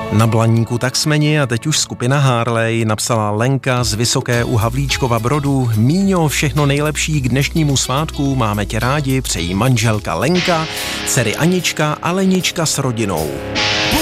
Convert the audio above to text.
Na Blaníku tak smeni a teď už skupina Harley, napsala Lenka z Vysoké u Havlíčkova Brodu. Míňo, všechno nejlepší k dnešnímu svátku, máme tě rádi, přejí manželka Lenka, dcery Anička a Lenička s rodinou.